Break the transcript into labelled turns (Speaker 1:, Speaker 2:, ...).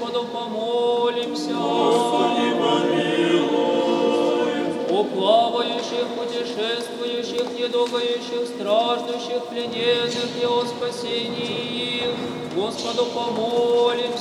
Speaker 1: Господу помолимся.
Speaker 2: Господи, помилуй.
Speaker 1: О плавающих, путешествующих, недугающих, страждущих, плененных и о спасении их, Господу помолимся.